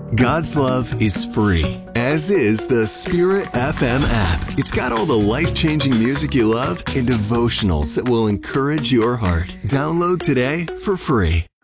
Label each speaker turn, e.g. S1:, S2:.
S1: God's love is free, as is the Spirit FM app. It's got all the life-changing music you love and devotionals that will encourage your heart. Download today for free.